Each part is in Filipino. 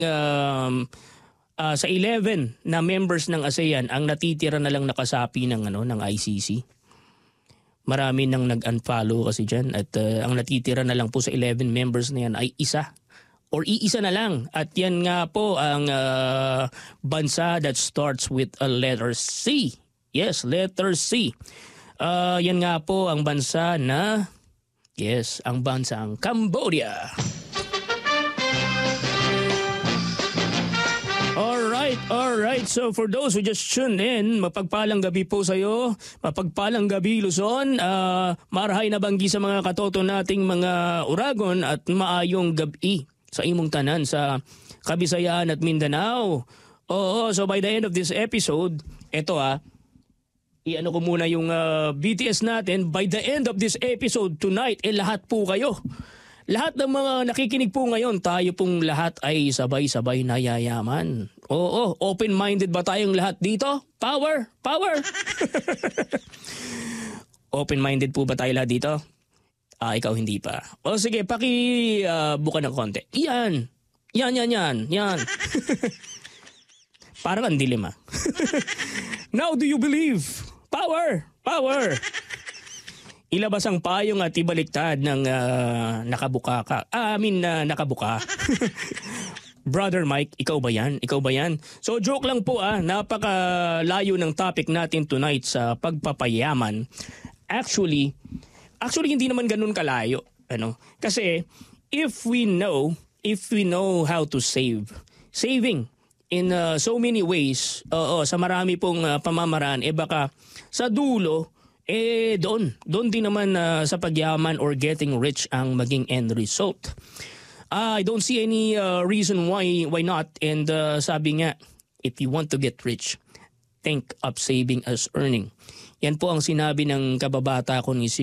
sa 11 na members ng ASEAN ang natitira na lang nakasapi ng ICC. Marami nang nag-unfollow kasi diyan at ang natitira na lang po sa 11 members na yan ay isa or iisa na lang. At yan nga po ang bansa that starts with a letter C. Yes, letter C. Yan nga po ang bansa na ang bansang Cambodia. Alright. So for those who just tuned in, mapagpalang gabi po sa iyo. Mapagpalang gabi Luzon. Marahay na banggi sa mga katoto nating mga Uragon at maayong gabi sa imong tanan sa Kabisayaan at Mindanao. So by the end of this episode, eto i-ano ko muna yung BTS natin. By the end of this episode tonight, lahat po kayo. Lahat ng mga nakikinig po ngayon, tayo pong lahat ay sabay-sabay na yayaman. Open-minded ba tayong lahat dito? Power! Open-minded po ba tayo lahat dito? Ikaw hindi pa. Sige, buka ng konti. Yan. Parang ang dilim Now do you believe? Power! Ilabas ang payong at ibaliktad ng nakabuka ka. Nakabuka. Brother Mike, ikaw ba yan? So joke lang po napakalayo ng topic natin tonight sa pagpapayaman. Actually hindi naman ganun kalayo. Kasi if we know how to saving in so many ways, sa marami pong pamamaraan, baka sa dulo, doon din naman sa pagyaman or getting rich ang maging end result. I don't see any reason why not. And sabi nga, if you want to get rich, think of saving as earning. Yan po ang sinabi ng kababata ko ni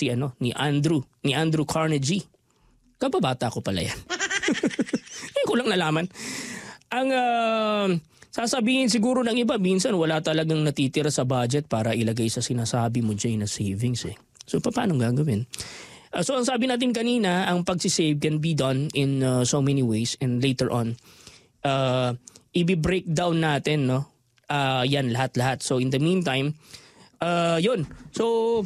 Andrew Carnegie. Kababata ko pala yan. Hindi ko lang nalaman. Ang sasabihin siguro ng iba, minsan wala talagang natitira sa budget para ilagay sa sinasabi mo dyan na savings So paano gagawin? So ang sabi natin kanina, ang pagsisave can be done in so many ways, and later on, i-breakdown natin yan lahat-lahat. So in the meantime, yun. So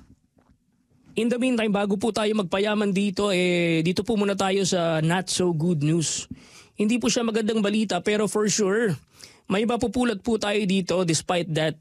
in the meantime, bago po tayo magpayaman dito, dito po muna tayo sa not so good news. Hindi po siya magandang balita, pero for sure, may mapupulot po tayo dito despite that.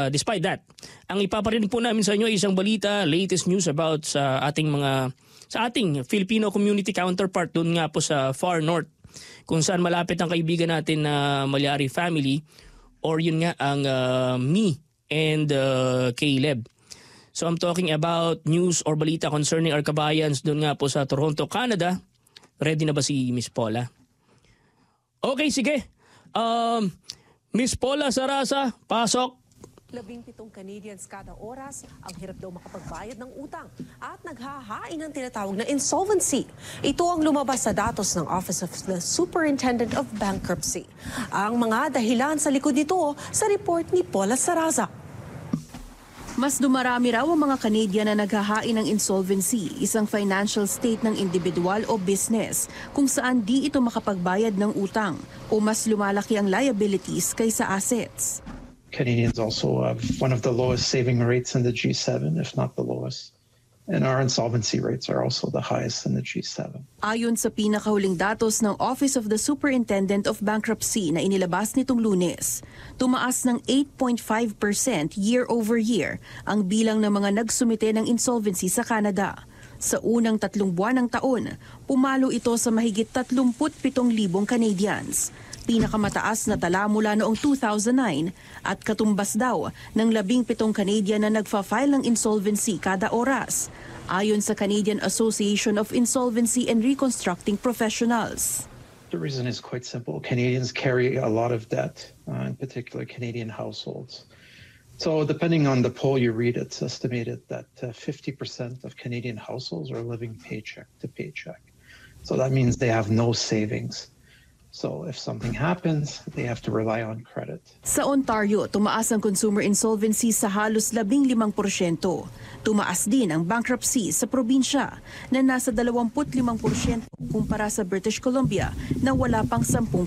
Ang ipaparinig po namin sa inyo ay isang balita, latest news about sa ating Filipino community counterpart doon nga po sa far north, kung saan malapit ang kaibigan natin na Malyari family, or yun nga ang me and Caleb. So I'm talking about news or balita concerning our kabayans doon nga po sa Toronto, Canada. Ready na ba si Miss Paula? Okay, sige. Miss Paula Sarasa, pasok. 17 Canadians kada oras ang hirap daw makapagbayad ng utang at naghahain ng tinatawag na insolvency. Ito ang lumabas sa datos ng Office of the Superintendent of Bankruptcy. Ang mga dahilan sa likod nito sa report ni Paula Saraza. Mas dumarami raw ang mga Canadian na naghahain ng insolvency, isang financial state ng individual o business kung saan di ito makapagbayad ng utang o mas lumalaki ang liabilities kaysa assets. Canadians also have one of the lowest saving rates in the G7, if not the lowest. And our insolvency rates are also the highest in the G7. Ayon sa pinakahuling datos ng Office of the Superintendent of Bankruptcy na inilabas nitong Lunes, tumaas ng 8.5% year-over-year ang bilang ng mga nagsumite ng insolvency sa Canada. Sa unang 3 buwan ng taon, pumalo ito sa mahigit 37,000 Canadians. Pinakamataas na tala mula noong 2009 at katumbas daw ng 17 Canadian na nagfa-file ng insolvency kada oras, ayon sa Canadian Association of Insolvency and Reconstructing Professionals. The reason is quite simple. Canadians carry a lot of debt, in particular Canadian households. So depending on the poll you read, it's estimated that 50% of Canadian households are living paycheck to paycheck. So that means they have no savings. So if something happens, they have to rely on credit. Sa Ontario, tumaas ang consumer insolvency sa halos 15%. Tumaas din ang bankruptcy sa probinsya na nasa 25% kumpara sa British Columbia na wala pang 10%.